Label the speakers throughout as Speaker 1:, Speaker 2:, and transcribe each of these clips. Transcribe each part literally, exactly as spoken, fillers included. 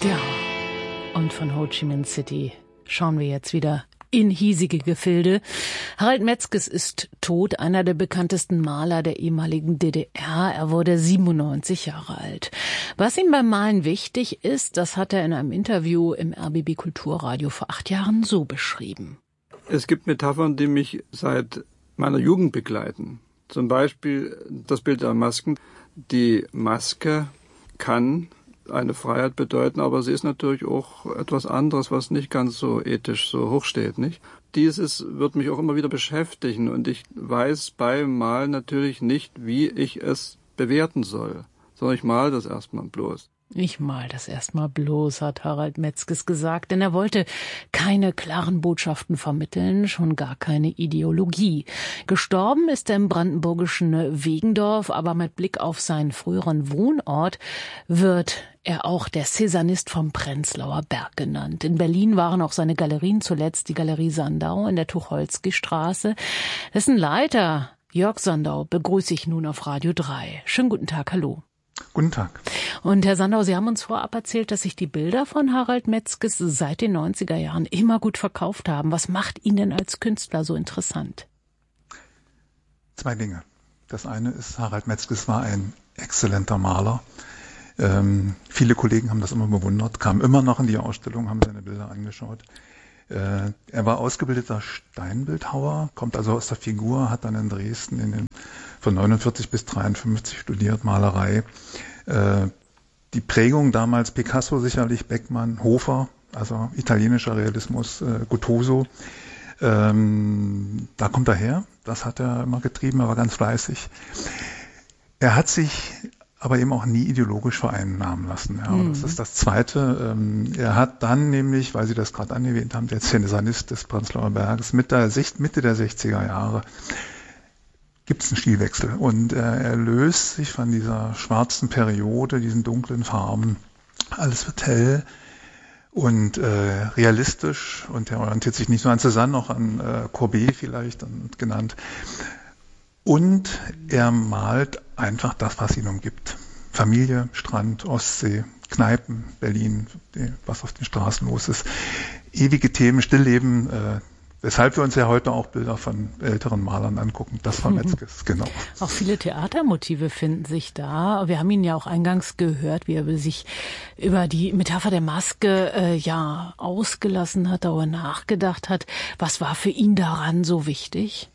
Speaker 1: Ja, und von Ho Chi Minh City schauen wir jetzt wieder in hiesige Gefilde. Harald Metzges ist tot, einer der bekanntesten Maler der ehemaligen D D R. Er wurde siebenundneunzig Jahre alt. Was ihm beim Malen wichtig ist, das hat er in einem Interview im R B B Kulturradio vor acht Jahren so beschrieben.
Speaker 2: Es gibt Metaphern, die mich seit meiner Jugend begleiten. Zum Beispiel das Bild der Masken. Die Maske kann eine Freiheit bedeuten, aber sie ist natürlich auch etwas anderes, was nicht ganz so ethisch so hoch steht, nicht? Dieses wird mich auch immer wieder beschäftigen und ich weiß beim Malen natürlich nicht, wie ich es bewerten soll, sondern ich male das erstmal bloß.
Speaker 1: Ich mal das erstmal bloß, hat Harald Metzges gesagt, denn er wollte keine klaren Botschaften vermitteln, schon gar keine Ideologie. Gestorben ist er im brandenburgischen Wegendorf, aber mit Blick auf seinen früheren Wohnort wird er auch der Cézannist vom Prenzlauer Berg genannt. In Berlin waren auch seine Galerien, zuletzt die Galerie Sandau in der Tucholsky-Straße. Dessen Leiter, Jörg Sandau, begrüße ich nun auf Radio drei. Schönen guten Tag, hallo.
Speaker 3: Guten Tag.
Speaker 1: Und Herr Sandau, Sie haben uns vorab erzählt, dass sich die Bilder von Harald Metzges seit den neunziger Jahren immer gut verkauft haben. Was macht ihn denn als Künstler so interessant?
Speaker 3: Zwei Dinge. Das eine ist, Harald Metzges war ein exzellenter Maler. Ähm, viele Kollegen haben das immer bewundert, kamen immer noch in die Ausstellung, haben seine Bilder angeschaut. Äh, er war ausgebildeter Steinbildhauer, kommt also aus der Figur, hat dann in Dresden in den, von neunundvierzig bis dreiundfünfzig studiert, Malerei. Äh, die Prägung damals Picasso sicherlich, Beckmann, Hofer, also italienischer Realismus, äh, Guttuso. Ähm, da kommt er her, das hat er immer getrieben, er war ganz fleißig. Er hat sich aber eben auch nie ideologisch vereinnahmen lassen. Ja, mhm. Das ist das Zweite. Ähm, er hat dann nämlich, weil Sie das gerade angewähnt haben, der Cézannist des Prenzlauer Berges, mit der Mitte der sechziger Jahre gibt es einen Stilwechsel. Und äh, er löst sich von dieser schwarzen Periode, diesen dunklen Farben. Alles wird hell und äh, realistisch. Und er orientiert sich nicht nur an Cézanne, auch an äh, Courbet vielleicht und genannt. Und er malt einfach das, was ihn umgibt. Familie, Strand, Ostsee, Kneipen, Berlin, was auf den Straßen los ist. Ewige Themen, Stillleben, äh, weshalb wir uns ja heute auch Bilder von älteren Malern angucken. Das war Metzges, genau.
Speaker 1: Auch viele Theatermotive finden sich da. Wir haben ihn ja auch eingangs gehört, wie er sich über die Metapher der Maske äh, ja ausgelassen hat, darüber nachgedacht hat. Was war für ihn daran so wichtig?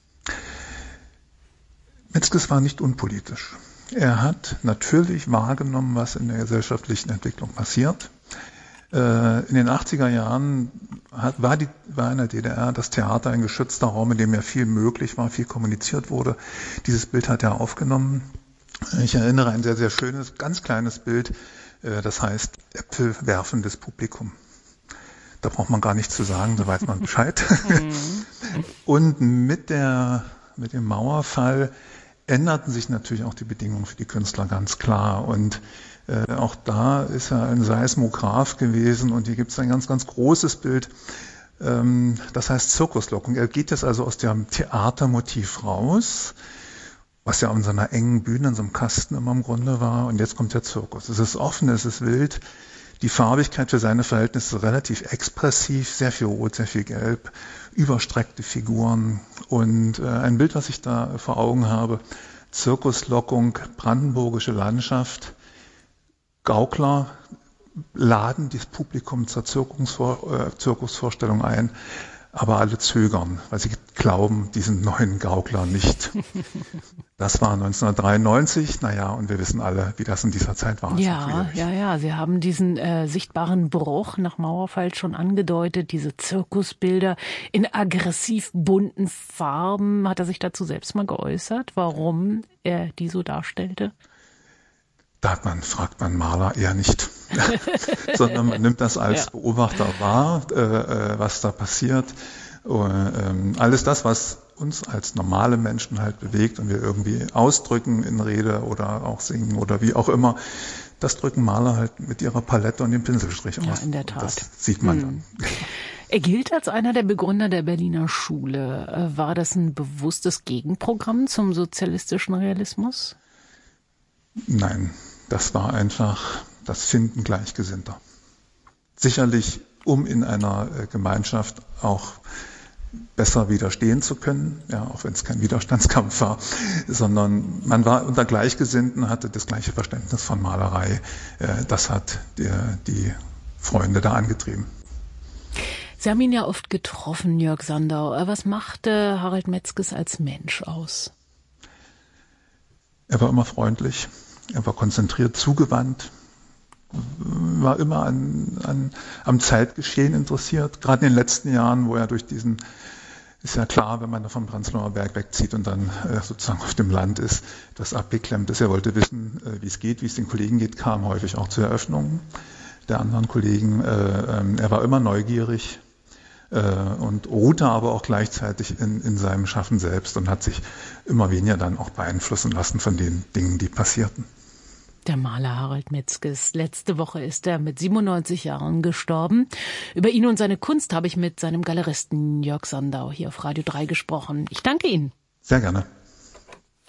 Speaker 3: Metzges war nicht unpolitisch. Er hat natürlich wahrgenommen, was in der gesellschaftlichen Entwicklung passiert. Äh, in den achtziger Jahren hat, war, die, war in der D D R das Theater ein geschützter Raum, in dem ja viel möglich war, viel kommuniziert wurde. Dieses Bild hat er aufgenommen. Ich erinnere ein sehr, sehr schönes, ganz kleines Bild, äh, das heißt Äpfel werfendes Publikum. Da braucht man gar nichts zu sagen, da weiß man Bescheid. Und mit der, mit dem Mauerfall änderten sich natürlich auch die Bedingungen für die Künstler ganz klar. Und äh, auch da ist er ein Seismograph gewesen. Und hier gibt es ein ganz, ganz großes Bild, ähm, das heißt Zirkuslockung. Er geht jetzt also aus dem Theatermotiv raus, was ja an so einer engen Bühne, in so einem Kasten immer im Grunde war. Und jetzt kommt der Zirkus. Es ist offen, es ist wild. Die Farbigkeit für seine Verhältnisse relativ expressiv, sehr viel Rot, sehr viel Gelb, überstreckte Figuren und äh, ein Bild, was ich da vor Augen habe, Zirkuslockung, brandenburgische Landschaft, Gaukler laden das Publikum zur Zirkusvor- äh, Zirkusvorstellung ein, aber alle zögern, weil sie glauben, diesen neuen Gaukler nicht. Das war neunzehnhundertdreiundneunzig, naja, und wir wissen alle, wie das in dieser Zeit war.
Speaker 1: Ja, ja, ja, Sie haben diesen äh, sichtbaren Bruch nach Mauerfall schon angedeutet, diese Zirkusbilder in aggressiv bunten Farben. Hat er sich dazu selbst mal geäußert, warum er die so darstellte?
Speaker 3: Da hat man, fragt man Maler eher nicht, sondern man nimmt das als ja. Beobachter wahr, äh, was da passiert. Uh, ähm, alles das, was uns als normale Menschen halt bewegt und wir irgendwie ausdrücken in Rede oder auch singen oder wie auch immer, das drücken Maler halt mit ihrer Palette und dem Pinselstrich aus.
Speaker 1: Ja, in der Tat.
Speaker 3: Das sieht man hm. dann.
Speaker 1: Er gilt als einer der Begründer der Berliner Schule. War das ein bewusstes Gegenprogramm zum sozialistischen Realismus?
Speaker 3: Nein, das war einfach das Finden Gleichgesinnter. sicherlich, um in einer Gemeinschaft auch besser widerstehen zu können, ja, auch wenn es kein Widerstandskampf war, sondern man war unter Gleichgesinnten, hatte das gleiche Verständnis von Malerei. Das hat die, die Freunde da angetrieben.
Speaker 1: Sie haben ihn ja oft getroffen, Jörg Sandau. Was machte Harald Metzges als Mensch aus?
Speaker 3: Er war immer freundlich, er war konzentriert, zugewandt, war immer an, an, am Zeitgeschehen interessiert. Gerade in den letzten Jahren, wo er durch diesen, ist ja klar, wenn man da vom Prenzlauer Berg wegzieht und dann äh, sozusagen auf dem Land ist, das abgeklemmt ist. Er wollte wissen, äh, wie es geht, wie es den Kollegen geht, kam häufig auch zu Eröffnungen der anderen Kollegen. Äh, äh, er war immer neugierig äh, und ruhte aber auch gleichzeitig in, in seinem Schaffen selbst und hat sich immer weniger dann auch beeinflussen lassen von den Dingen, die passierten.
Speaker 1: Der Maler Harald Metzges. Letzte Woche ist er mit siebenundneunzig Jahren gestorben. Über ihn und seine Kunst habe ich mit seinem Galeristen Jörg Sandau hier auf Radio drei gesprochen. Ich danke Ihnen.
Speaker 3: Sehr gerne.